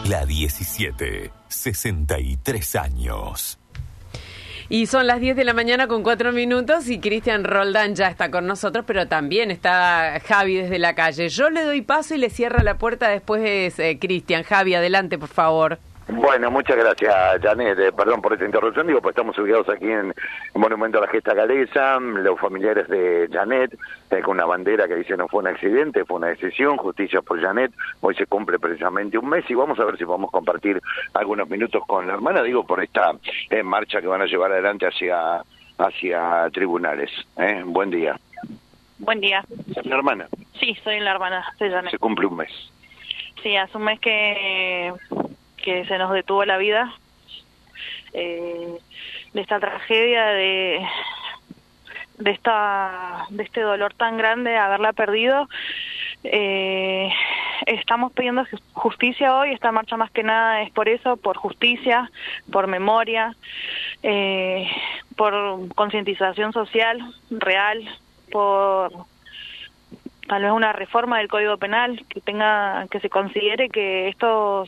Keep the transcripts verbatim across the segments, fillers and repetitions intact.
La diecisiete, sesenta y tres años. Y son las diez de la mañana con cuatro minutos y Cristian Roldán ya está con nosotros, pero también está Javi desde la calle. Yo le doy paso y le cierro la puerta después, eh, Cristian. Javi, adelante, por favor. Bueno, muchas gracias, Janet. Eh, perdón por esta interrupción, digo, pues estamos ubicados aquí en el Monumento a la Gesta Galesa, los familiares de Janet, eh, con una bandera que dice no fue un accidente, fue una decisión, justicia por Janet. Hoy se cumple precisamente un mes y vamos a ver si podemos compartir algunos minutos con la hermana, digo, por esta eh, marcha que van a llevar adelante hacia, hacia tribunales. ¿eh? Buen día. Buen día. ¿Es la hermana? Sí, soy la hermana de Janet. Se cumple un mes. Sí, hace un mes que... que se nos detuvo la vida, eh, de esta tragedia, de de esta de este dolor tan grande de haberla perdido. Eh, estamos pidiendo justicia hoy, esta marcha más que nada es por eso, por justicia, por memoria, eh, por concientización social real, por tal vez una reforma del Código Penal que tenga, que se considere que estos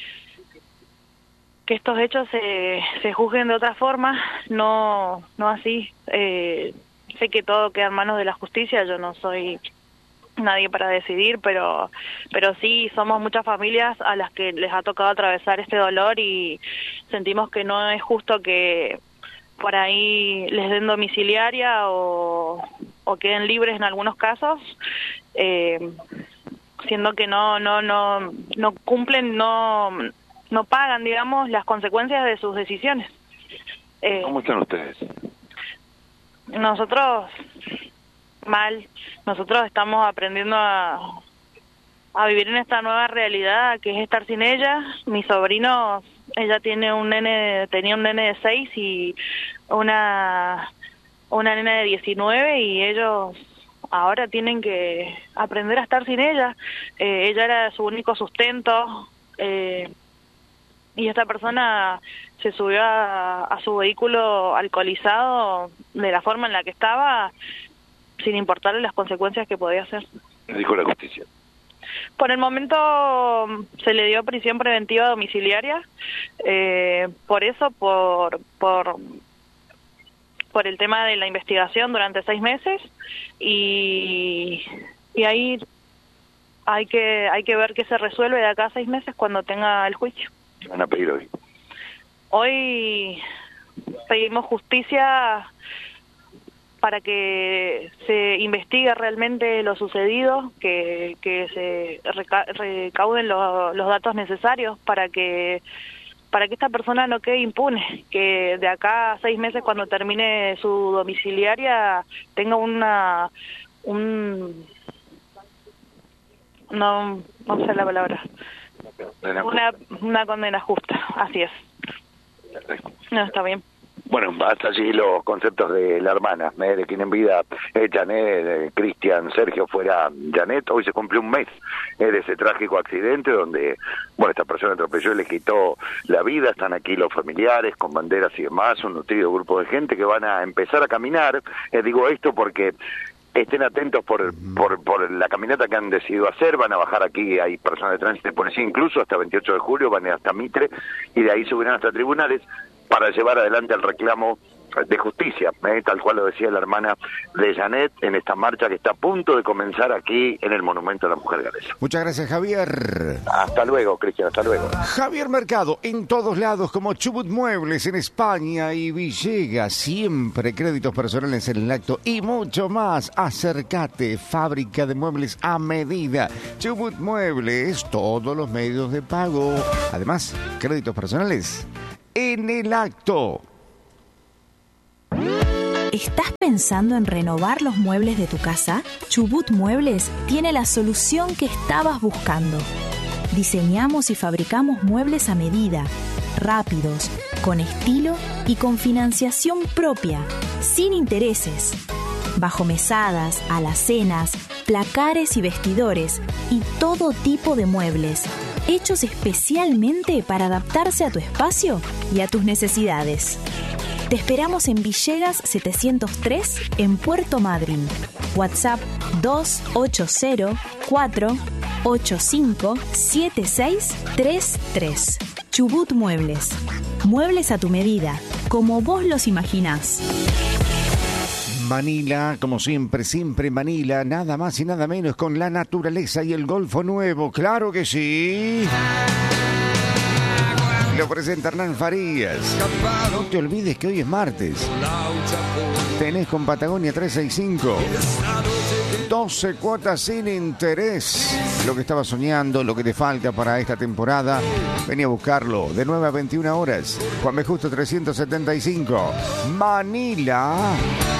que estos hechos se, se juzguen de otra forma, no no así. Eh, sé que todo queda en manos de la justicia, yo no soy nadie para decidir, pero pero sí somos muchas familias a las que les ha tocado atravesar este dolor y sentimos que no es justo que por ahí les den domiciliaria o, o queden libres en algunos casos, eh, siendo que no no no no cumplen, no no pagan, digamos, las consecuencias de sus decisiones. Eh, ¿Cómo están ustedes? Nosotros, mal. Nosotros estamos aprendiendo a, a vivir en esta nueva realidad que es estar sin ella. Mi sobrino, ella tiene un nene, tenía un nene de seis y una, una nena de diecinueve y ellos ahora tienen que aprender a estar sin ella. Eh, ella era su único sustento. Eh, Y esta persona se subió a, a su vehículo alcoholizado de la forma en la que estaba, sin importarle las consecuencias que podía hacer. ¿Qué dijo la justicia? Por el momento se le dio prisión preventiva domiciliaria, eh, por eso, por, por, por el tema de la investigación durante seis meses, y, y ahí hay que, hay que ver qué se resuelve de acá a seis meses cuando tenga el juicio. ¿Qué van a pedir hoy? Hoy pedimos justicia para que se investigue realmente lo sucedido, que, que se reca recauden lo, los datos necesarios para que para que esta persona no quede impune, que de acá a seis meses cuando termine su domiciliaria tenga una un no no sé la palabra Una, una condena justa, así es. No, está bien. Bueno, hasta allí los conceptos de la hermana, ¿eh? De quien en vida eh, Janet, eh, Cristian, Sergio fuera Janet. Hoy se cumplió un mes eh, de ese trágico accidente donde, bueno, esta persona atropelló y le quitó la vida. Están aquí los familiares con banderas y demás, un nutrido grupo de gente que van a empezar a caminar. Eh, digo esto porque estén atentos por, por por la caminata que han decidido hacer. Van a bajar aquí, hay personas de tránsito de policía incluso, hasta veintiocho de julio, van hasta Mitre, y de ahí subirán hasta tribunales para llevar adelante el reclamo de justicia, ¿eh? Tal cual lo decía la hermana de Janet en esta marcha que está a punto de comenzar aquí en el Monumento a la Mujer Galesa. Muchas gracias, Javier. Hasta luego, Cristian, hasta luego. Javier Mercado, en todos lados, como Chubut Muebles en España y Villegas, siempre créditos personales en el acto y mucho más. Acércate, fábrica de muebles a medida. Chubut Muebles, todos los medios de pago. Además, créditos personales en el acto. ¿Estás pensando en renovar los muebles de tu casa? Chubut Muebles tiene la solución que estabas buscando. Diseñamos y fabricamos muebles a medida, rápidos, con estilo y con financiación propia, sin intereses. Bajo mesadas, alacenas, placares y vestidores y todo tipo de muebles, hechos especialmente para adaptarse a tu espacio y a tus necesidades. Te esperamos en Villegas setecientos tres, en Puerto Madryn. WhatsApp dos ocho cero cuatro ocho cinco siete seis tres tres. Chubut Muebles. Muebles a tu medida, como vos los imaginás. Manila, como siempre, siempre Manila, nada más y nada menos con la naturaleza y el Golfo Nuevo, claro que sí. Lo presenta Hernán Farías. No te olvides que hoy es martes. Tenés con Patagonia trescientos sesenta y cinco doce cuotas sin interés. Lo que estabas soñando, lo que te falta para esta temporada, vení a buscarlo de nueve a veintiuna horas. Juan B. Justo trescientos setenta y cinco. Manila.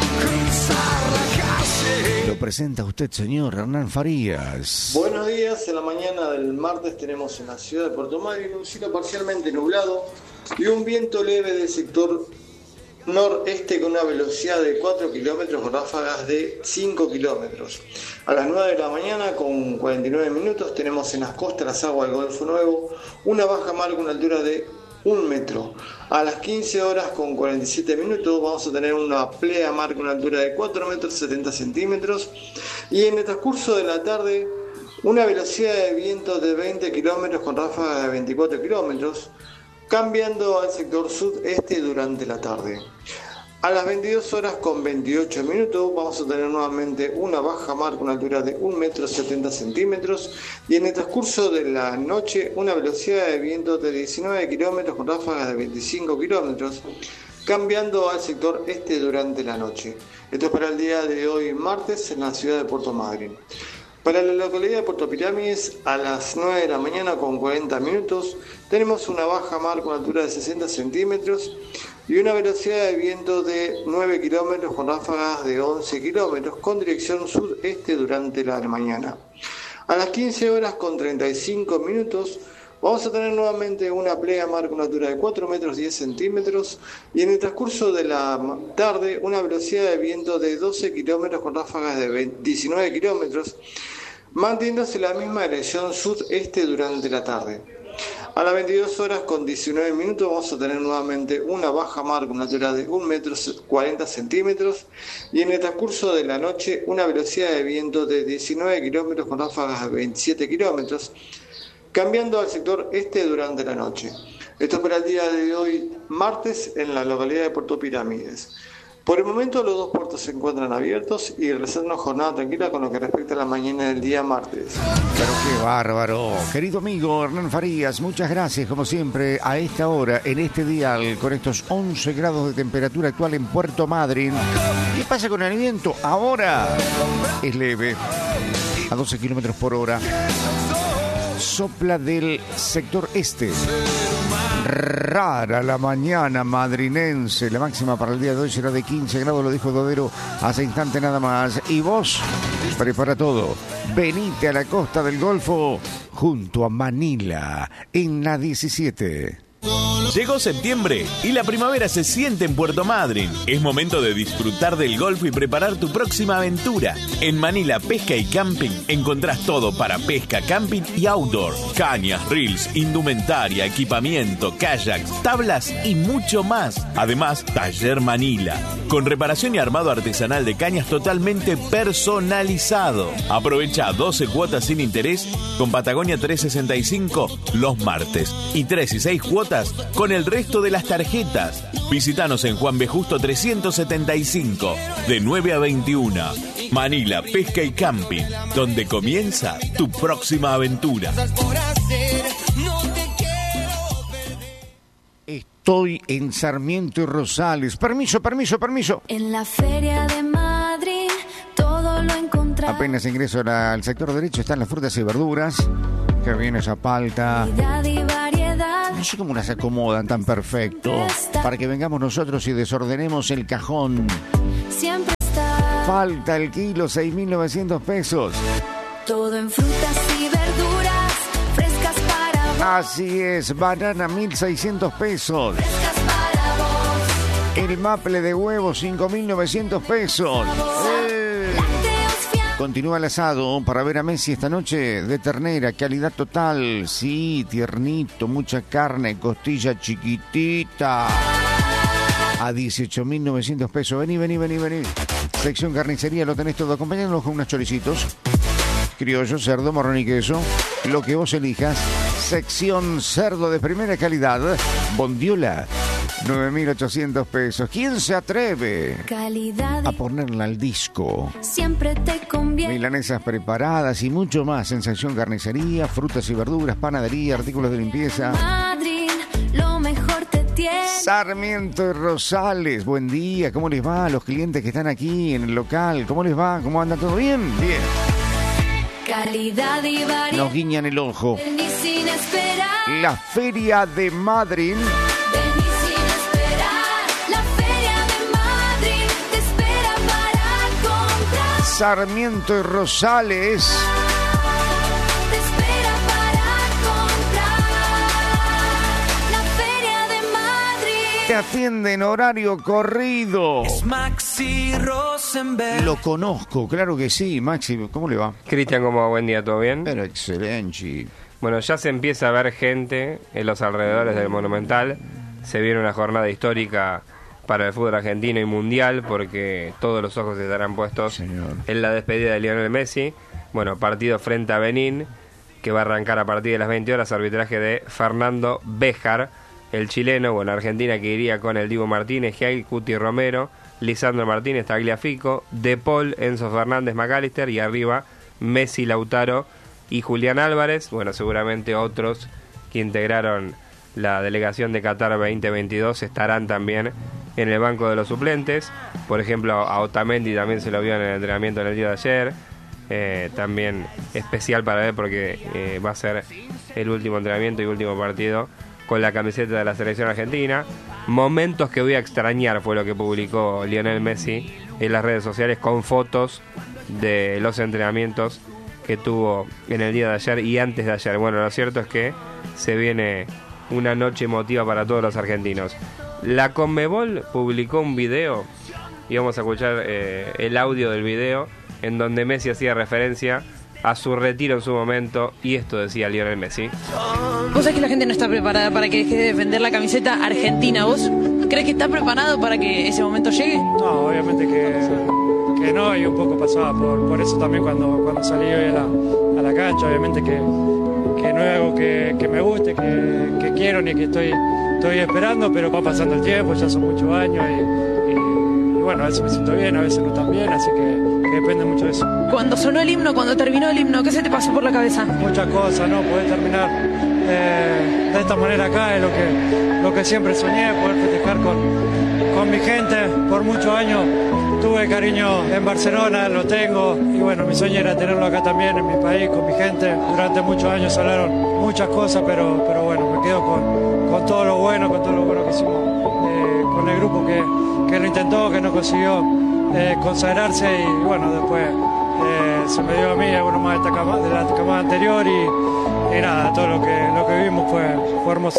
Lo presenta usted, señor Hernán Farías. Buenos días. En la mañana del martes tenemos en la ciudad de Puerto Madryn un cielo parcialmente nublado y un viento leve del sector noreste con una velocidad de cuatro kilómetros con ráfagas de cinco kilómetros. A las nueve de la mañana con cuarenta y nueve minutos tenemos en las costas, las aguas del Golfo Nuevo, una baja mar con una altura de un metro. A las quince horas con cuarenta y siete minutos vamos a tener una plea mar con una altura de cuatro metros setenta centímetros y en el transcurso de la tarde una velocidad de viento de veinte kilómetros con ráfagas de veinticuatro kilómetros, cambiando al sector sudeste durante la tarde. A las veintidós horas con veintiocho minutos vamos a tener nuevamente una baja mar con una altura de un metro setenta centímetros y en el transcurso de la noche una velocidad de viento de diecinueve kilómetros con ráfagas de veinticinco kilómetros, cambiando al sector este durante la noche. Esto es para el día de hoy martes en la ciudad de Puerto Madryn. Para la localidad de Puerto Pirámides, a las nueve de la mañana con cuarenta minutos, tenemos una baja mar con altura de sesenta centímetros y una velocidad de viento de nueve kilómetros con ráfagas de once kilómetros con dirección sudeste durante la mañana. A las quince horas con treinta y cinco minutos, vamos a tener nuevamente una playa mar con una altura de cuatro metros diez centímetros y en el transcurso de la tarde una velocidad de viento de doce kilómetros con ráfagas de diecinueve kilómetros, manteniéndose la misma dirección sudeste durante la tarde. A las veintidós horas con diecinueve minutos vamos a tener nuevamente una baja mar con una altura de un metro cuarenta centímetros y en el transcurso de la noche una velocidad de viento de diecinueve kilómetros con ráfagas de veintisiete kilómetros, cambiando al sector este durante la noche. Esto es para el día de hoy, martes, en la localidad de Puerto Pirámides. Por el momento los dos puertos se encuentran abiertos y realizando una jornada tranquila con lo que respecta a la mañana del día martes. Pero qué bárbaro. Querido amigo Hernán Farías, muchas gracias como siempre a esta hora, en este dial, con estos once grados de temperatura actual en Puerto Madryn. ¿Qué pasa con el viento? Ahora es leve, a doce kilómetros por hora. Sopla del sector este. Rara la mañana madrinense. La máxima para el día de hoy será de quince grados, lo dijo Dodero hace instante nada más. Y vos, prepara todo. Venite a la costa del Golfo junto a Manila en la diecisiete. Llegó septiembre y la primavera se siente en Puerto Madryn. Es momento de disfrutar del golfo y preparar tu próxima aventura. En Manila Pesca y Camping encontrás todo para pesca, camping y outdoor. Cañas, reels, indumentaria, equipamiento, kayaks, tablas y mucho más. Además, Taller Manila, con reparación y armado artesanal de cañas totalmente personalizado. Aprovecha doce cuotas sin interés con Patagonia trescientos sesenta y cinco los martes y tres y seis cuotas con el resto de las tarjetas. Visítanos en Juan B. Justo trescientos setenta y cinco, de nueve a veintiuna. Manila Pesca y Camping, donde comienza tu próxima aventura. Estoy en Sarmiento y Rosales. Permiso, permiso, permiso. En la feria de Madrid todo lo encontramos. Apenas ingreso al sector derecho están las frutas y verduras. Que viene esa palta. No sé cómo las acomodan tan perfecto para que vengamos nosotros y desordenemos el cajón. Siempre está. Falta el kilo, seis mil novecientos pesos. Todo en frutas y verduras frescas para vos. Así es, banana mil seiscientos pesos. Frescas para vos. El maple de huevo cinco mil novecientos pesos. Eh. Continúa el asado para ver a Messi esta noche de ternera, calidad total, sí, tiernito, mucha carne, costilla chiquitita, a dieciocho mil novecientos pesos. Vení, vení, vení, vení. Sección carnicería, lo tenés todo. Acompáñanos con unos choricitos. criollo, cerdo, morrón y queso, lo que vos elijas. Sección cerdo de primera calidad, bondiola, nueve mil ochocientos pesos. ¿Quién se atreve Calidad a ponerla al disco? siempre te conviene. Milanesas preparadas y mucho más en sección carnicería, frutas y verduras, panadería, artículos de limpieza. Madrid, lo mejor te tiene. Sarmiento y Rosales, buen día, ¿cómo les va a los clientes que están aquí en el local? ¿Cómo les va? ¿Cómo anda todo bien? Bien. Calidad y variedad. Nos guiñan el ojo. Vení sin esperar. La Feria de Madrid. Vení sin esperar. La Feria de Madrid te espera para comprar. Sarmiento y Rosales. Te espera para comprar. La Feria de Madrid. Te atiende en horario corrido. Maxi Rosenberg. Lo conozco, claro que sí. Maxi, ¿cómo le va? Cristian, ¿cómo va? Buen día, ¿todo bien? Pero excelente. Bueno, ya se empieza a ver gente en los alrededores del Monumental. Se viene una jornada histórica para el fútbol argentino y mundial, porque todos los ojos estarán puestos Señor. en la despedida de Lionel Messi. Bueno, partido frente a Benín, que va a arrancar a partir de las veinte horas, arbitraje de Fernando Béjar, el chileno. Bueno, Argentina que iría con el Dibu Martínez, Gail, Cuti Romero, Lisandro Martínez, Tagliafico, De Paul, Enzo Fernández, McAllister, y arriba Messi, Lautaro y Julián Álvarez. Bueno, seguramente otros que integraron la delegación de Qatar veinte veintidós estarán también en el banco de los suplentes. Por ejemplo, a Otamendi también se lo vio en el entrenamiento en el día de ayer. Eh, también especial para ver porque eh, va a ser el último entrenamiento y último partido con la camiseta de la selección argentina. Momentos que voy a extrañar fue lo que publicó Lionel Messi en las redes sociales, con fotos de los entrenamientos que tuvo en el día de ayer y antes de ayer. Bueno, lo cierto es que se viene una noche emotiva para todos los argentinos. La Conmebol publicó un video y vamos a escuchar eh, el audio del video en donde Messi hacía referencia a su retiro en su momento, y esto decía Lionel Messi. ¿Vos sabés que la gente no está preparada para que deje de defender la camiseta argentina? ¿Vos crees que está preparado para que ese momento llegue? No, obviamente que, que no, y un poco pasaba por, por eso también cuando, cuando salí hoy a la, a la cancha. Obviamente que, que no es algo que, que me guste, que, que quiero ni que estoy, estoy esperando, pero va pasando el tiempo, ya son muchos años y, y, y bueno, a veces me siento bien, a veces no tan bien, así que, que depende mucho de eso. Cuando sonó el himno, cuando terminó el himno, ¿qué se te pasó por la cabeza? Muchas cosas, ¿no? Poder terminar eh, de esta manera acá es lo que, lo que siempre soñé, poder festejar con, con mi gente. Por muchos años tuve cariño en Barcelona, lo tengo, y bueno, mi sueño era tenerlo acá también, en mi país, con mi gente. Durante muchos años hablaron muchas cosas, pero, pero bueno, me quedo con, con todo lo bueno, con todo lo bueno que hicimos, eh, con el grupo que, que lo intentó, que no consiguió eh, consagrarse, y bueno, después eh, se me dio a mí, alguno más de, esta cama, de la camada anterior, y, y nada, todo lo que, lo que vivimos fue, fue hermoso.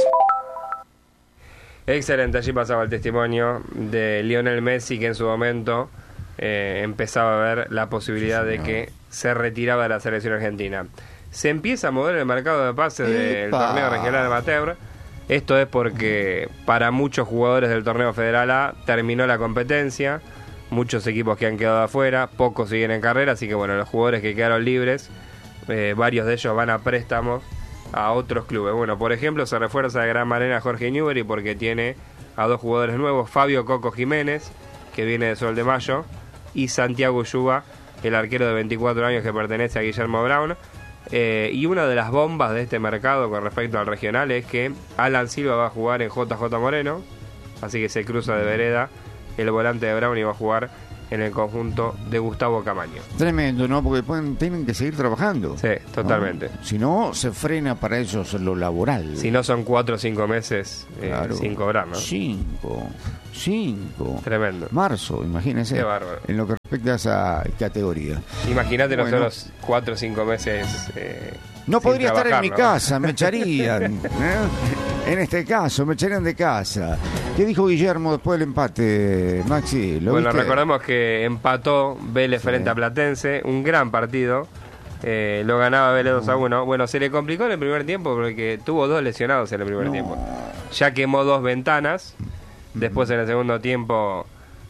Excelente, allí pasaba el testimonio de Lionel Messi, que en su momento eh, empezaba a ver la posibilidad de que se retiraba de la selección argentina. Se empieza a mover el mercado de pases del ¡Epa! torneo regional amateur. Esto es porque para muchos jugadores del torneo Federal A terminó la competencia, muchos equipos que han quedado afuera, pocos siguen en carrera, así que bueno, los jugadores que quedaron libres, eh, varios de ellos van a préstamos a otros clubes. Bueno, por ejemplo, se refuerza de gran manera Jorge Newbery porque tiene a dos jugadores nuevos, Fabio Coco Jiménez, que viene de Sol de Mayo, y Santiago Ulluba, el arquero de veinticuatro años que pertenece a Guillermo Brown. Eh, y una de las bombas de este mercado con respecto al regional es que Alan Silva va a jugar en J J Moreno, así que se cruza de vereda el volante de Brown y va a jugar en el conjunto de Gustavo Camaño. Tremendo, ¿no? Porque pueden, tienen que seguir trabajando. Sí, totalmente. ¿No? Si no, se frena para ellos lo laboral. Si no, son cuatro o cinco meses eh, Claro. sin cobrar, ¿no? Cinco. Cinco. Tremendo. Marzo, imagínense. Qué bárbaro. En lo que respecta a esa categoría. Imagínate Bueno. nosotros cuatro o cinco meses eh, No sin podría estar en trabajar, mi ¿no? casa, me echarían. ¿eh? En este caso, me echarían de casa. ¿Qué dijo Guillermo después del empate, Maxi? ¿Lo Bueno, viste? recordemos que empató Vélez Sí. frente a Platense, un gran partido. Eh, lo ganaba Vélez dos a uno. Bueno, se le complicó en el primer tiempo porque tuvo dos lesionados en el primer No. tiempo. Ya quemó dos ventanas. Después en el segundo tiempo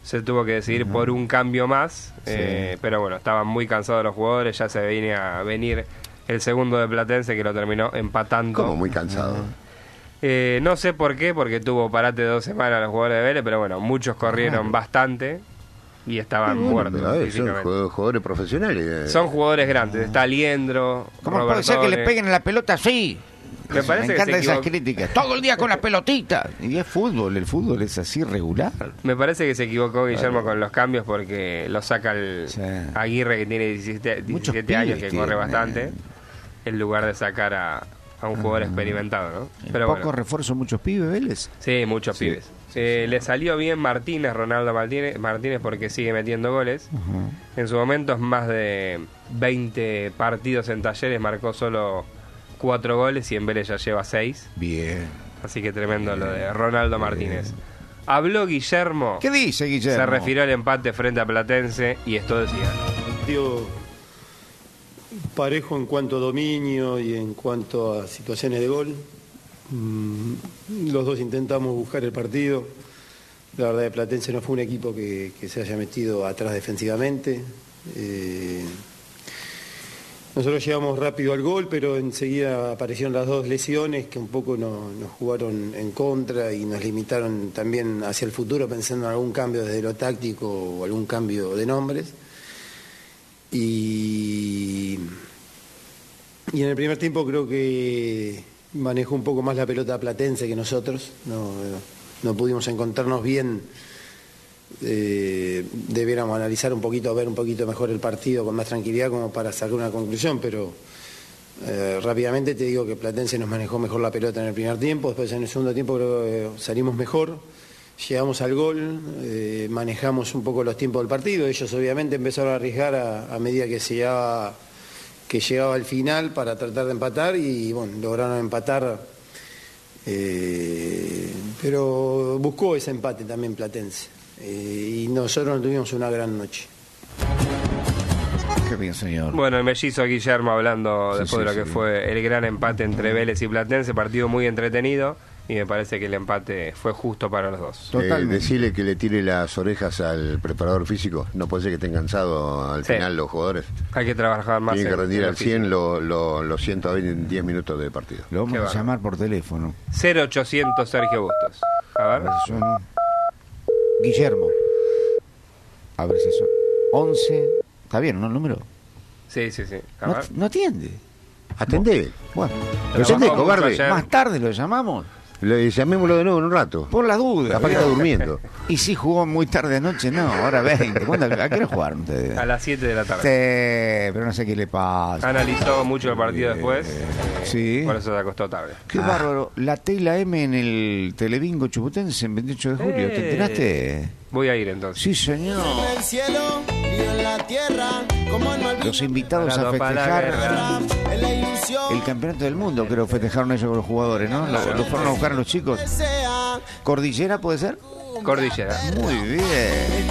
se tuvo que decidir por un cambio más, sí. eh, pero bueno, estaban muy cansados los jugadores, ya se venía a venir el segundo de Platense que lo terminó empatando. ¿Cómo muy cansado? Eh, no sé por qué, porque tuvo parate de dos semanas los jugadores de Vélez, pero bueno, muchos corrieron ah. bastante y estaban bueno, muertos. Ver, son jugadores profesionales. Son jugadores grandes, está Liendro, ¿cómo Robertone. Puede ser que le peguen en la pelota así? Me, parece me encantan que esas críticas. Todo el día con la pelotita. Y es fútbol, el fútbol es así regular. Me parece que se equivocó Guillermo claro. con los cambios porque lo saca el sí. Aguirre, que tiene diecisiete, diecisiete años, que tiene, corre bastante, eh. en lugar de sacar a, a un jugador uh-huh. experimentado, ¿no? Pero poco bueno. refuerzo, muchos pibes, Vélez. Sí, muchos sí. pibes. Eh, le salió bien Martínez, Ronaldo Martínez, Martínez porque sigue metiendo goles. Uh-huh. En su momento es más de veinte partidos en Talleres, marcó solo cuatro goles y en Vélez ya lleva seis. Bien. Así que tremendo bien, lo de Ronaldo bien. Martínez. Habló Guillermo. ¿Qué dice Guillermo? Se refirió al empate frente a Platense y esto decía. Dio parejo en cuanto a dominio y en cuanto a situaciones de gol. Los dos intentamos buscar el partido. La verdad, Platense no fue un equipo que, que se haya metido atrás defensivamente. Eh, nosotros llegamos rápido al gol, pero enseguida aparecieron las dos lesiones que un poco nos, nos jugaron en contra y nos limitaron también hacia el futuro, pensando en algún cambio desde lo táctico o algún cambio de nombres. Y, y en el primer tiempo creo que manejó un poco más la pelota Platense que nosotros. No, no pudimos encontrarnos bien. Eh, debiéramos analizar un poquito, ver un poquito mejor el partido con más tranquilidad como para sacar una conclusión, pero eh, rápidamente te digo que Platense nos manejó mejor la pelota en el primer tiempo. Después en el segundo tiempo creo que salimos mejor, llegamos al gol, eh, manejamos un poco los tiempos del partido. Ellos obviamente empezaron a arriesgar a, a medida que se llegaba, que llegaba al final para tratar de empatar y bueno, lograron empatar, eh, pero buscó ese empate también Platense. Eh, y nosotros tuvimos una gran noche. Qué bien, señor. Bueno, el mellizo Guillermo hablando sí, después sí, de lo que sí. fue el gran empate entre Vélez y Platense, partido muy entretenido y me parece que el empate fue justo para los dos. Totalmente. Eh, decirle que le tire las orejas al preparador físico, no puede ser que estén cansados al sí. final los jugadores. Hay que trabajar más. Tienen que rendir al cien los lo, lo ciento diez minutos de partido. Lo vamos Qué a bueno. llamar por teléfono. cero ochocientos Sergio Bustos. A ver. A ver Guillermo. A ver si son once. ¿Está bien, no el número? Sí, sí, sí. A no, ver. no atiende. Atendé. Bueno, lo atendé, cobarde. Más tarde lo llamamos. Le llamémoslo de nuevo en un rato. Por la duda. Capaz que está durmiendo. Y si jugó muy tarde anoche, no, ahora veinte. ¿Cuándo, ¿A qué hora jugaron ustedes? A las siete de la tarde. Sí, pero no sé qué le pasa. Analizó mucho el partido eh, después. Sí. Por eso se acostó tarde. Qué ah. bárbaro. La T y la M en el Telebingo Chubutense en veintiocho de julio. Eh. ¿Te enteraste? Voy a ir entonces. Sí, señor. En el cielo y en la tierra, como en los invitados a festejar el campeonato del mundo, creo, festejaron ellos con los jugadores, ¿no? Lo, lo fueron a buscar a los chicos. ¿Cordillera puede ser? Cordillera. Muy bien.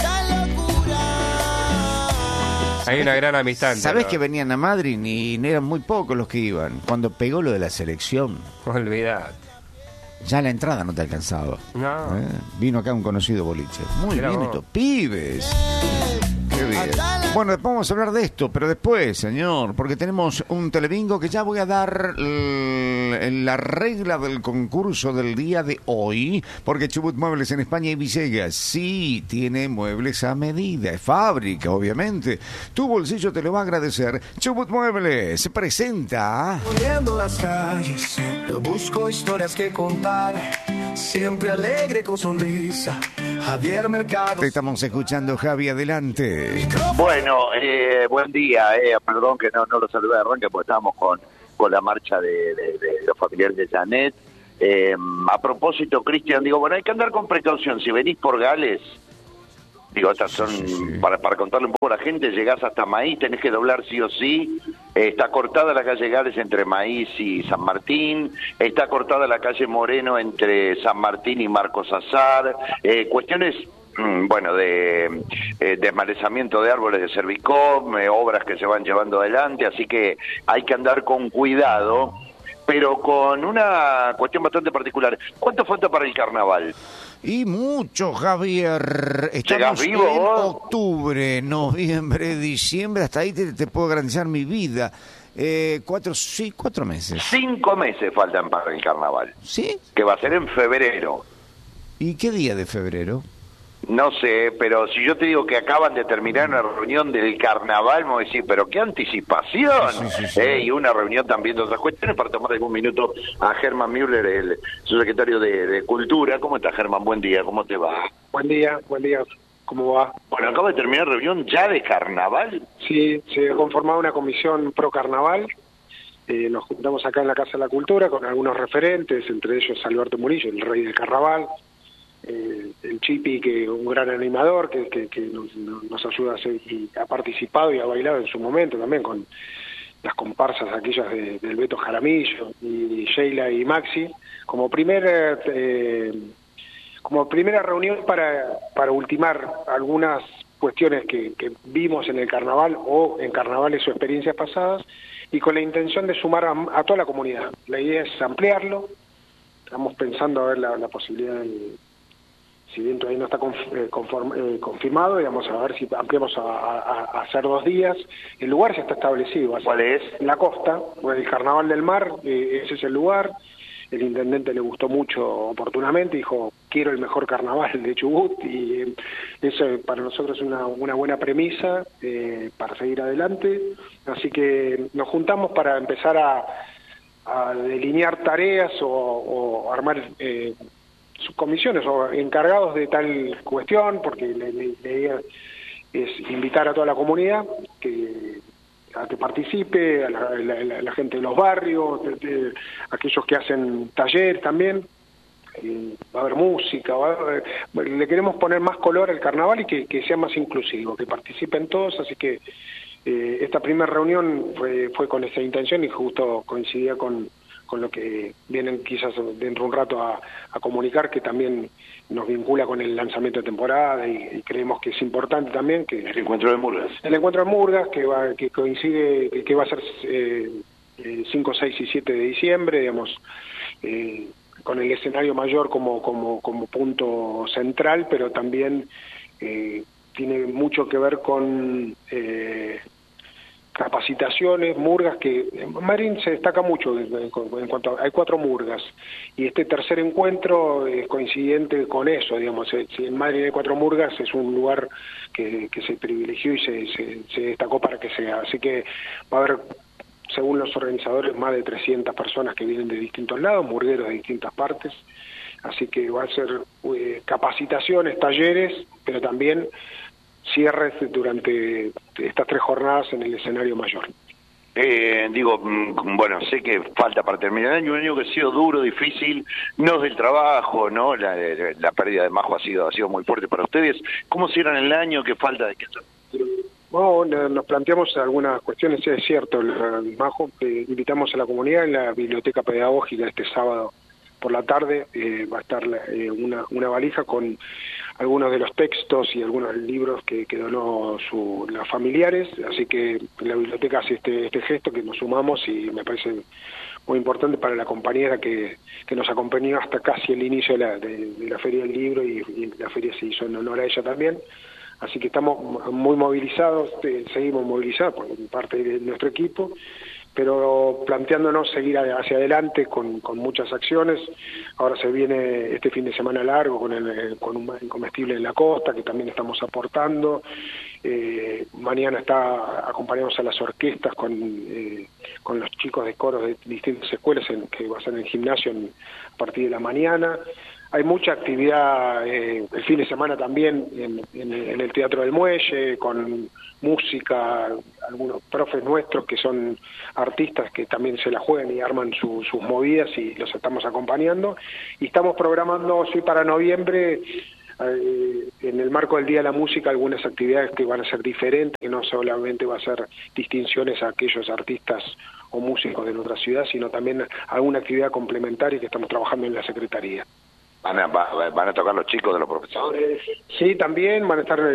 Hay una gran amistad. ¿Sabés que venían a Madrid y eran muy pocos los que iban? Cuando pegó lo de la selección. Olvidad. Ya la entrada no te alcanzaba. No. ¿Eh? Vino acá un conocido boliche. Muy Mira bien vos. Estos pibes. Qué bien. Bueno, después vamos a hablar de esto, pero después, señor, porque tenemos un Telebingo que ya voy a dar l- la regla del concurso del día de hoy, porque Chubut Muebles en España y Villegas sí tiene muebles a medida, es fábrica, obviamente. Tu bolsillo te lo va a agradecer. Chubut Muebles se presenta. Corriendo las calles, yo busco historias que contar, siempre alegre con sonrisa. Javier Mercado. Te estamos escuchando, Javi, adelante. Bueno, eh, buen día, eh, perdón que no, no lo saludé de arranque porque estábamos con, con la marcha de, de, de los familiares de Janet. Eh, a propósito, Cristian, digo, bueno, hay que andar con precaución. Si venís por Gales, digo, estas son, sí, sí, sí. Para, para contarle un poco a la gente, llegás hasta Maíz, tenés que doblar sí o sí. Eh, está cortada la calle Gales entre Maíz y San Martín, está cortada la calle Moreno entre San Martín y Marcos Azar, eh, cuestiones, mm, bueno, de eh, desmalezamiento de árboles de Servicom, eh, obras que se van llevando adelante, así que hay que andar con cuidado, pero con una cuestión bastante particular. ¿Cuánto falta para el carnaval? Y mucho, Javier. ¿Llegás Estamos vivo en vos? octubre, noviembre, diciembre. Hasta ahí te, te puedo garantizar mi vida. Eh, cuatro, sí, cuatro meses. Cinco meses faltan para el carnaval. ¿Sí? Que va a ser en febrero. ¿Y qué día de febrero? No sé, pero si yo te digo que acaban de terminar una reunión del carnaval, me voy a decir, pero qué anticipación. Sí, sí, sí. Eh, y una reunión también de otras cuestiones para tomar algún minuto a Germán Müller, el subsecretario de, de Cultura. ¿Cómo estás, Germán? Buen día, ¿cómo te va? Buen día, buen día. ¿Cómo va? Bueno, acaba de terminar reunión ya de carnaval. Sí, se ha conformado una comisión pro carnaval. Eh, nos juntamos acá en la Casa de la Cultura con algunos referentes, entre ellos Alberto Murillo, el rey del carnaval. Eh, el Chipi, que un gran animador que, que, que nos, nos ayuda a hacer, y ha participado y ha bailado en su momento también con las comparsas aquellas de, del Beto Jaramillo y Sheila y Maxi, como primer eh, como primera reunión para, para ultimar algunas cuestiones que, que vimos en el carnaval o en carnavales o experiencias pasadas, y con la intención de sumar a, a toda la comunidad. La idea es ampliarlo. Estamos pensando a ver la, la posibilidad de, si bien todavía no está conform, eh, confirmado, digamos, a ver si ampliamos a, a, a hacer dos días. El lugar ya está establecido. ¿Cuál es? En la costa, el Carnaval del Mar, eh, ese es el lugar. El intendente le gustó mucho oportunamente, dijo, quiero el mejor carnaval de Chubut, y eh, eso para nosotros es una, una buena premisa eh, para seguir adelante. Así que nos juntamos para empezar a, a delinear tareas o, o armar eh, subcomisiones o encargados de tal cuestión, porque la idea es invitar a toda la comunidad que a que participe, a la, la, la, la gente de los barrios, de, de, aquellos que hacen taller también. Eh, va a haber música, va a haber, bueno, le queremos poner más color al carnaval y que, que sea más inclusivo, que participen todos, así que eh, esta primera reunión fue, fue con esa intención y justo coincidía con con lo que vienen quizás dentro de un rato a, a comunicar, que también nos vincula con el lanzamiento de temporada, y, y creemos que es importante también que el encuentro de Murgas el encuentro de Murgas que va que coincide que, que va a ser eh, eh, cinco, seis y siete de diciembre, digamos, eh, con el escenario mayor como como como punto central, pero también eh, tiene mucho que ver con eh, capacitaciones, murgas, que Marín se destaca mucho en, en cuanto a, hay cuatro murgas, y este tercer encuentro es coincidente con eso, digamos. Si en Madrid hay cuatro murgas, es un lugar que, que se privilegió y se, se, se destacó para que sea, así que va a haber, según los organizadores, más de trescientas personas que vienen de distintos lados, murgueros de distintas partes, así que va a ser eh, capacitaciones, talleres, pero también cierres durante estas tres jornadas en el escenario mayor. Eh, digo, bueno, sé que falta para terminar el año, un año que ha sido duro, difícil, no del trabajo, ¿no? La, la pérdida de Majo ha sido ha sido muy fuerte para ustedes. ¿Cómo cierran el año? ¿Qué falta de qué? No, nos planteamos algunas cuestiones, sí, es cierto, el Majo, eh, invitamos a la comunidad en la biblioteca pedagógica este sábado por la tarde, eh, va a estar eh, una, una valija con algunos de los textos y algunos libros que, que donó su, los familiares, así que la biblioteca hace este, este gesto que nos sumamos, y me parece muy importante para la compañera que, que nos acompañó hasta casi el inicio de la, de, de la Feria del Libro, y, y la feria se hizo en honor a ella también. Así que estamos muy movilizados, eh, seguimos movilizados por parte de nuestro equipo, pero planteándonos seguir hacia adelante con, con muchas acciones. Ahora se viene este fin de semana largo con, el, con un comestible en la costa, que también estamos aportando. Eh, mañana está acompañamos a las orquestas con, eh, con los chicos de coros de distintas escuelas, en, que va a ser en el gimnasio en, a partir de la mañana. Hay mucha actividad eh, el fin de semana también en, en, en el Teatro del Muelle, con música, algunos profes nuestros que son artistas que también se la juegan y arman su, sus movidas, y los estamos acompañando. Y estamos programando, sí, para noviembre, eh, en el marco del Día de la Música, algunas actividades que van a ser diferentes, que no solamente va a ser distinciones a aquellos artistas o músicos de nuestra ciudad, sino también alguna actividad complementaria que estamos trabajando en la Secretaría. ¿Van a, van a tocar los chicos de los profesores? Sí, también van a estar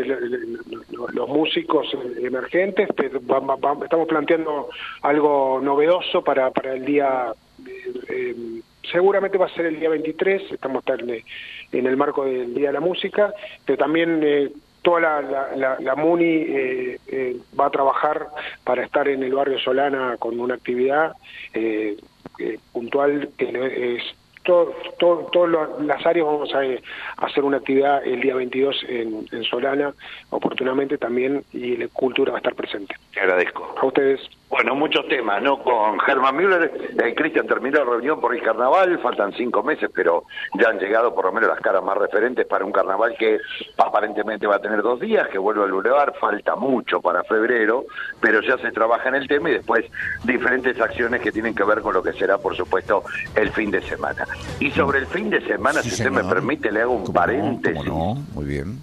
los músicos emergentes, pero estamos planteando algo novedoso para, para el día eh, seguramente va a ser el día veintitrés, estamos en, en el marco del Día de la Música, pero también eh, toda la, la, la, la MUNI eh, eh, va a trabajar para estar en el barrio Solana con una actividad eh, eh, puntual que es todo, todo, todas las áreas. Vamos a, a hacer una actividad el día veintidós en, en Solana, oportunamente también, y la cultura va a estar presente. Te agradezco. A ustedes. Bueno, muchos temas, ¿no? Con Germán Müller, eh, Cristian terminó la reunión por el carnaval, faltan cinco meses, pero ya han llegado por lo menos las caras más referentes para un carnaval que aparentemente va a tener dos días, que vuelve al Boulevard, falta mucho para febrero, pero ya se trabaja en el tema y después diferentes acciones que tienen que ver con lo que será, por supuesto, el fin de semana. Y sobre el fin de semana, sí, si señor. Usted me permite, le hago un paréntesis. No, no, muy bien.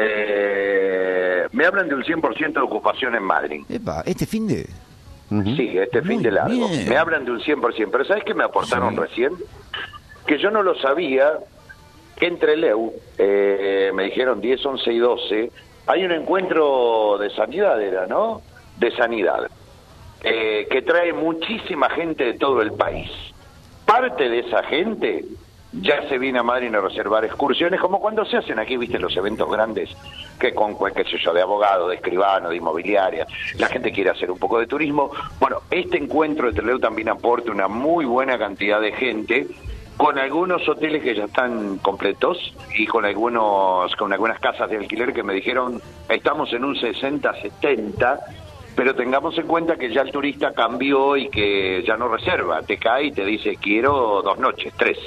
Eh, me hablan de un cien por ciento de ocupación en Madrid. Epa, ¿este fin de...? Sí, este Muy fin de largo. bien. Me hablan de un cien por ciento, pero ¿sabes qué me aportaron Sí. recién? Que yo no lo sabía, que entre Leu, eh, me dijeron diez, once y doce, hay un encuentro de sanidad, era, ¿no? De sanidad, eh, que trae muchísima gente de todo el país. Parte de esa gente ya se viene a Madrid a reservar excursiones, como cuando se hacen aquí, viste, los eventos grandes, que con, qué sé yo, de abogado, de escribano, de inmobiliaria, la gente quiere hacer un poco de turismo. Bueno, este encuentro de Trelew también aporta una muy buena cantidad de gente, con algunos hoteles que ya están completos y con algunos con algunas casas de alquiler que me dijeron, estamos en un sesenta, setenta, pero tengamos en cuenta que ya el turista cambió y que ya no reserva, te cae y te dice, quiero dos noches, tres.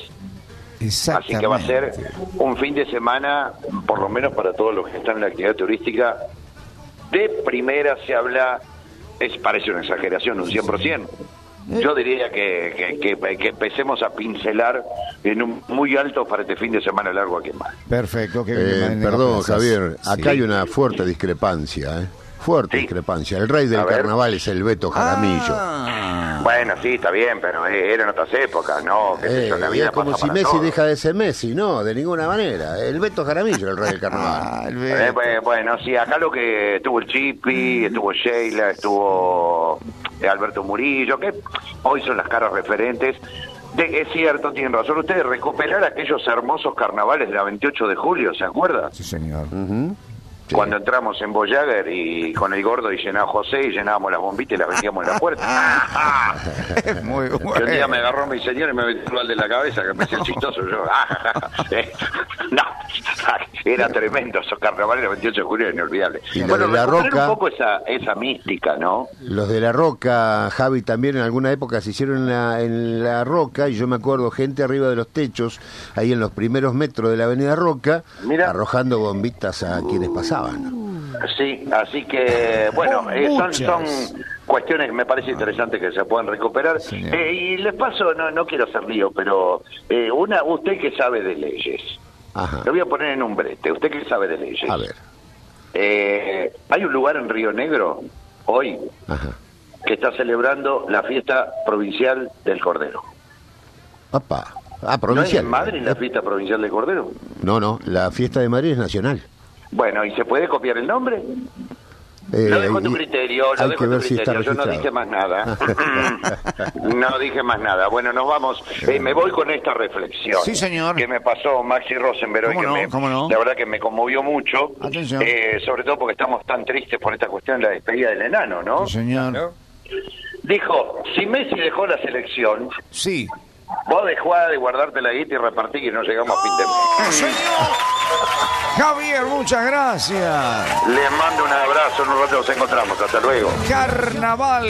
Así que va a ser un fin de semana, por lo menos para todos los que están en la actividad turística, de primera. Se habla, es parece una exageración, un cien por ciento. Yo diría que, que, que, que empecemos a pincelar en un muy alto para este fin de semana largo aquí en Madrid. Perfecto. Que Eh, perdón, Javier, acá Sí. hay una fuerte discrepancia, ¿eh? Fuerte discrepancia. El rey del A ver. carnaval es el Beto Jaramillo. Bueno, sí, está bien, pero eh, eran otras épocas, ¿no? Qué sé Eh, yo, la vida es como pasa si para Messi todos. deja de ser Messi, no, de ninguna manera. El Beto Jaramillo, el rey del carnaval. Eh, pues, bueno, sí, acá lo que estuvo el Chipi, estuvo Sheila, estuvo eh, Alberto Murillo, que hoy son las caras referentes. De, es cierto, tienen razón ustedes, recuperar aquellos hermosos carnavales de la veintiocho de julio, ¿se acuerda? Sí, señor. Cuando entramos en Voyager y con el gordo y llenaba José y llenábamos las bombitas y las vendíamos en la puerta. Muy bueno. Y un día me agarró mi señor y me metió al de la cabeza, que me hacía el chistoso. Yo, eh, no, era tremendo esos carnavales del veintiocho de julio, inolvidable. Y lo Bueno, de la recuperar Roca- un poco esa, esa mística, ¿no? Los de La Roca, Javi, también en alguna época se hicieron en la, en la Roca, y yo me acuerdo gente arriba de los techos, ahí en los primeros metros de la avenida Roca, arrojando bombitas a quienes pasaban. Sí, así que, bueno, eh, son, muchas. son cuestiones que me parece interesante que se puedan recuperar. Eh, y les paso, no no quiero hacer lío, pero eh, una usted que sabe de leyes, Ajá. lo voy a poner en un brete, usted que sabe de leyes. A ver. Eh, hay un lugar en Río Negro, hoy, Ajá. que está celebrando la fiesta provincial del Cordero. Papá. Ah, ¿No hay provincial. en Madrid la fiesta provincial del Cordero? No, no, la fiesta de Madrid es nacional. Bueno, ¿y se puede copiar el nombre? Eh, Lo dejo a tu y- criterio, lo hay dejo que a tu ver si está criterio, yo no registrado. dije más nada. No dije más nada. Bueno, nos vamos. Eh, me voy con esta reflexión. Sí, señor. Que me pasó Maxi Rosenberg hoy, ¿Cómo que no? me, ¿Cómo no? la verdad que me conmovió mucho. Atención. Eh, sobre todo porque estamos tan tristes por esta cuestión de la despedida del enano, ¿no? Sí, señor. Dijo, si Messi dejó la selección, sí, vos dejó de guardarte la guita y repartir que no llegamos a fin de mes. Javier, muchas gracias. Les mando un abrazo, en un rato nos encontramos. Hasta luego. Carnaval.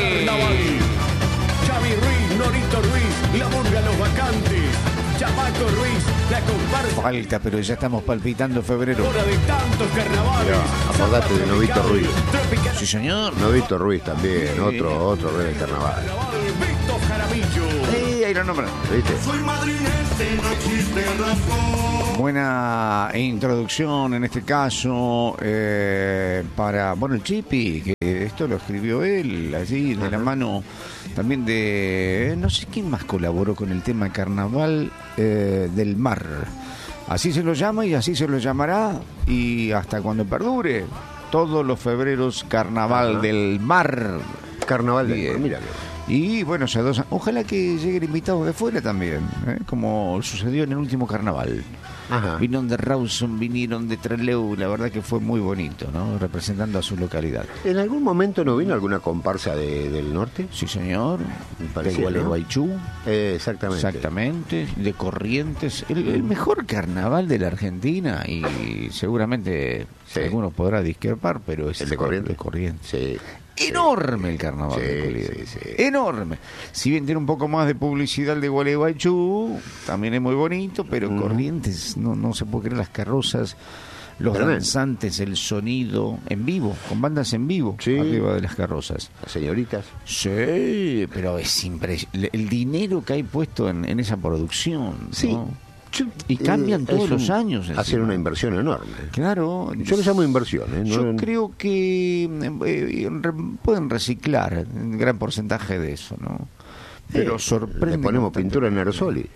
Xavi Ruiz, Norito Ruiz, la murga los vacantes, Chamaco Ruiz, la comparsa Falta, pero ya estamos palpitando febrero. de tantos carnavales. Acordate de Novito Ruiz. Sí, señor. Novito Ruiz también, otro, otro rey del carnaval. Beto Jaramillo. Sí, ahí lo nombran. ¿Viste? Soy madrinense, no existe razón. Buena introducción en este caso eh, para, bueno, el Chipi, que esto lo escribió él, allí de la mano también de, no sé quién más colaboró con el tema Carnaval eh, del Mar. Así se lo llama y así se lo llamará, y hasta cuando perdure, todos los febreros Carnaval Ajá. del Mar. Carnaval del Bien. Mar, mira. Y bueno, se adosan. Ojalá que lleguen invitados de fuera también, ¿eh? Como sucedió en el último carnaval. Ajá. Vinieron de Rawson, vinieron de Trelew, la verdad que fue muy bonito, ¿no? Representando a su localidad. ¿En algún momento no vino alguna comparsa de, del norte? Sí, señor. Me parecía, de Gualeguaychú. ¿no? Eh, exactamente. Exactamente. De Corrientes. El, el mejor carnaval de la Argentina, y seguramente sí. algunos podrá discrepar, pero es el de Corrientes. De Corrientes. Sí. Enorme el carnaval sí, de Corrientes. Sí, sí. Enorme. Si bien tiene un poco más de publicidad el de Gualeguaychú, también es muy bonito, pero mm. Corrientes, no, no se puede creer las carrozas, los Tremendo. danzantes, el sonido en vivo, con bandas en vivo, sí. arriba de las carrozas. Las señoritas. Sí, pero es impresionante. El dinero que hay puesto en, en esa producción, sí. ¿no? Y cambian eh, todos un, los años. Encima. Hacer una inversión enorme. Claro. Yo lo llamo inversión. ¿eh? No, yo creo que eh, re, pueden reciclar un gran porcentaje de eso, ¿no? Pero eh, sorprende. Le ponemos pintura en aerosol y...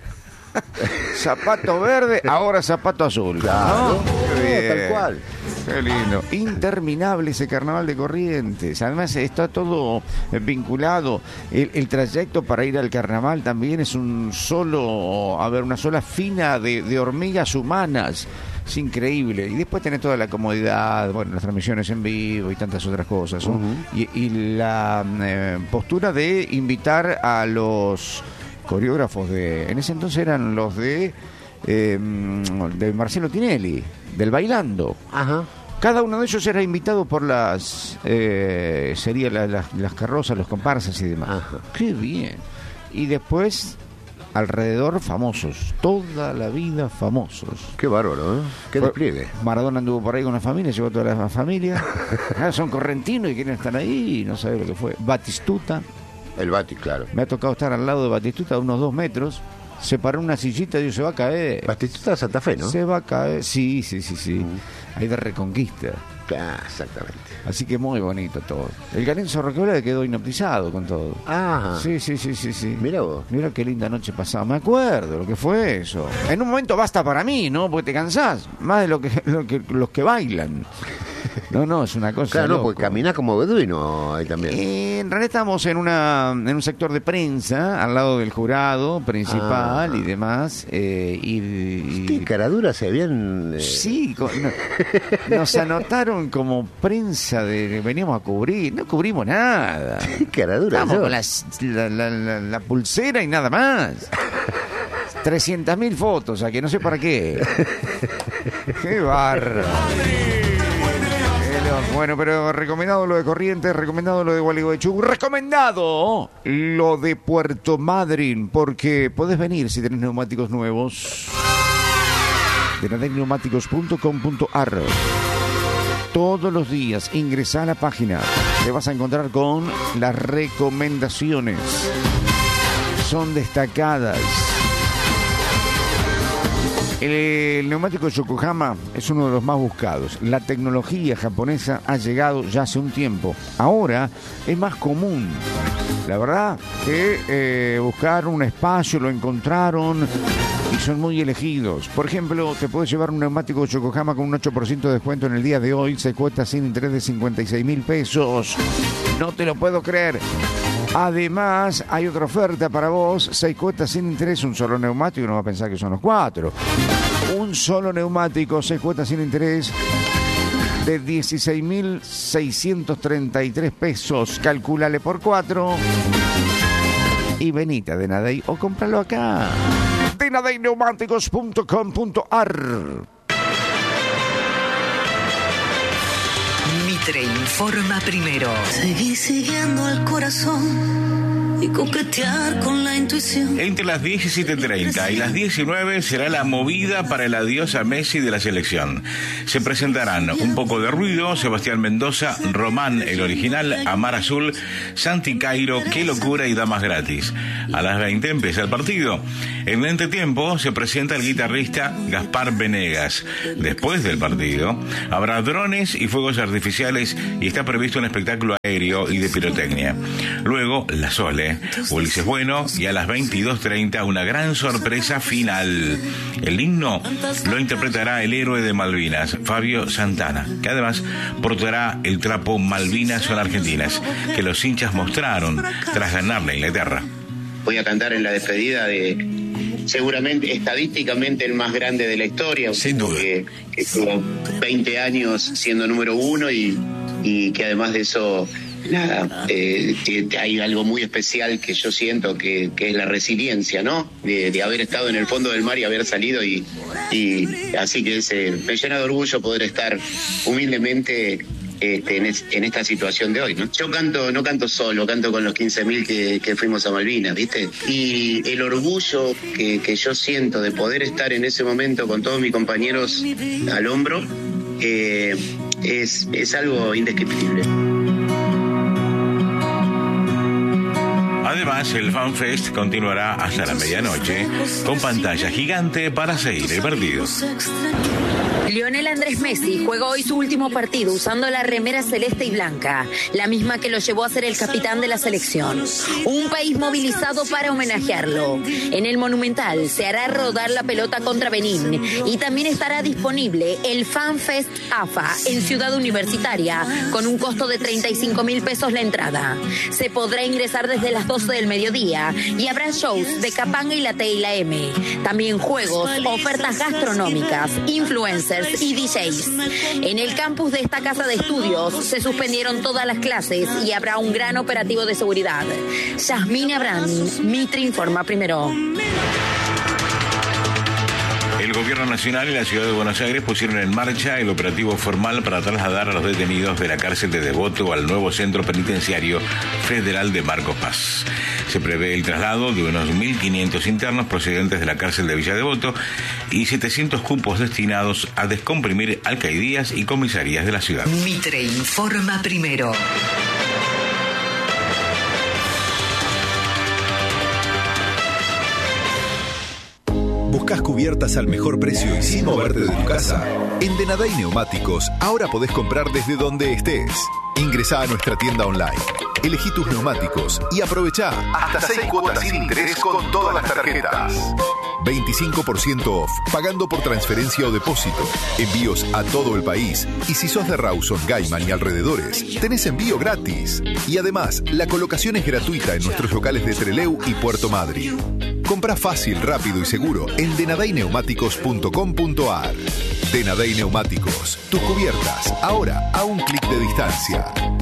Zapato verde, ahora zapato azul. Claro, ¿no? eh, tal cual. Qué lindo. Interminable ese carnaval de Corrientes. Además está todo vinculado. El, el trayecto para ir al carnaval también es un solo, a ver, una sola fina de, de hormigas humanas. Es increíble. Y después tenés toda la comodidad, bueno, las transmisiones en vivo y tantas otras cosas, ¿no? Uh-huh. y, y la eh, postura de invitar a los coreógrafos de, en ese entonces eran los de eh, de Marcelo Tinelli, del Bailando. Ajá. Cada uno de ellos era invitado por las eh, sería la, la, las carrozas, los comparsas y demás. Ajá. Qué bien. Y después alrededor famosos, toda la vida famosos. Qué bárbaro, ¿eh? Qué Fue, despliegue. Maradona anduvo por ahí con la familia, llevó toda la familia. Ah, son correntinos y quieren estar ahí y no sabe lo que fue. Batistuta. El Bati, claro. Me ha tocado estar al lado de Batistuta a unos dos metros. Se paró una sillita y dijo, se va a caer. Batistuta de Santa Fe, ¿no? Se va a caer, sí, sí, sí, sí. Uh-huh. Ahí de Reconquista. Ah, exactamente. Así que muy bonito todo. El Garenzo Roquebrada quedó hipnotizado con todo. Ah. Sí, sí, sí, sí, sí. Mira vos. Mira qué linda noche pasada. Me acuerdo lo que fue eso. En un momento basta para mí, ¿no? Porque te cansás. Más de lo que, lo que los que bailan. No, no, es una cosa. Claro, loco. No, porque caminás como beduino ahí también. Eh, en realidad estamos en una en un sector de prensa, al lado del jurado principal ah. y demás. Eh, y, y... ¿Qué caradura se habían? Eh... Sí, con, no, nos anotaron como prensa de veníamos a cubrir. No cubrimos nada. ¿Qué caradura? Estamos con las, la, la, la, la pulsera y nada más. trescientas mil fotos, a que no sé para qué. ¡Qué barra! Bueno, pero recomendado lo de Corrientes, recomendado lo de Gualeguaychú, recomendado lo de Puerto Madryn, porque podés venir si tenés neumáticos nuevos. de nadec neumáticos punto com punto a r. Todos los días ingresá a la página, te vas a encontrar con las recomendaciones. Son destacadas. El neumático Yokohama es uno de los más buscados. La tecnología japonesa ha llegado ya hace un tiempo. Ahora es más común. La verdad que eh, buscaron un espacio, lo encontraron y son muy elegidos. Por ejemplo, te puedes llevar un neumático Yokohama con un ocho por ciento de descuento en el día de hoy. Se cuesta sin interés de cincuenta y seis mil pesos. No te lo puedo creer. Además, hay otra oferta para vos, seis cuotas sin interés, un solo neumático, no va a pensar que son los cuatro. Un solo neumático, seis cuotas sin interés, de dieciséis mil seiscientos treinta y tres pesos. Calculale por cuatro y venite a Denadey o cómpralo acá. denadec neumáticos punto com punto a r. Mitre informa primero. Seguí siguiendo al corazón y coquetear con la intuición. Entre las diecisiete treinta y las diecinueve será la movida para el adiós a Messi de la selección. Se presentarán Un poco de ruido, Sebastián Mendoza, Román el original, Amar Azul, Santi Cairo, Qué locura y Damas gratis. A las veinte empieza el partido. En el entretiempo se presenta el guitarrista Gaspar Venegas. Después del partido habrá drones y fuegos artificiales y está previsto un espectáculo aéreo y de pirotecnia. Luego, La Sole Chile, Ulises Bueno, y a las veintidós treinta una gran sorpresa final. El himno lo interpretará el héroe de Malvinas, Fabio Santana, que además portará el trapo Malvinas son argentinas, que los hinchas mostraron tras ganarle a Inglaterra. Voy a cantar en la despedida de, seguramente, estadísticamente el más grande de la historia. Sin duda. Que, que estuvo veinte años siendo número uno y, y que además de eso, nada, eh, que hay algo muy especial que yo siento que, que es la resiliencia, ¿no? De, de haber estado en el fondo del mar y haber salido y, y así que ese, me llena de orgullo poder estar humildemente Este, en, es, en esta situación de hoy, ¿no? Yo canto, no canto solo, canto con los quince mil que, que fuimos a Malvinas, ¿viste? Y el orgullo que, que yo siento de poder estar en ese momento con todos mis compañeros al hombro eh, es, es algo indescriptible. Además, el FanFest continuará hasta la medianoche con pantalla gigante para seguir el partido. Lionel Andrés Messi juega hoy su último partido usando la remera celeste y blanca, la misma que lo llevó a ser el capitán de la selección. Un país movilizado para homenajearlo. En el Monumental se hará rodar la pelota contra Benín y también estará disponible el FanFest A F A en Ciudad Universitaria con un costo de treinta y cinco mil pesos la entrada. Se podrá ingresar desde las doce del mediodía y habrá shows de Capanga y la T y la M. También juegos, ofertas gastronómicas, influencers y D Js. En el campus de esta casa de estudios se suspendieron todas las clases y habrá un gran operativo de seguridad. Yasmina Abrán, Mitre informa primero. El Gobierno Nacional y la Ciudad de Buenos Aires pusieron en marcha el operativo formal para trasladar a los detenidos de la cárcel de Devoto al nuevo Centro Penitenciario Federal de Marcos Paz. Se prevé el traslado de unos mil quinientos internos procedentes de la cárcel de Villa Devoto y setecientos cupos destinados a descomprimir alcaldías y comisarías de la ciudad. Mitre informa primero. ¿Buscas cubiertas al mejor precio y sin moverte de tu casa? En Denaday Neumáticos ahora podés comprar desde donde estés. Ingresá a nuestra tienda online, elegí tus neumáticos y aprovechá hasta seis cuotas sin interés con todas las tarjetas. veinticinco por ciento off, pagando por transferencia o depósito. Envíos a todo el país. Y si sos de Rawson, Gaiman y alrededores, tenés envío gratis. Y además, la colocación es gratuita en nuestros locales de Trelew y Puerto Madryn. Compra fácil, rápido y seguro en denaday neumáticos punto com punto a r. Denaday Neumáticos, tus cubiertas, ahora a un clic de distancia.